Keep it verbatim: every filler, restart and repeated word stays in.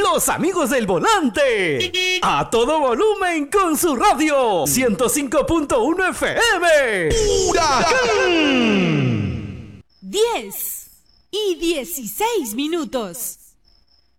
los amigos del volante. A todo volumen con su radio. ciento cinco punto uno F M. ¡Huracán! diez y dieciséis minutos.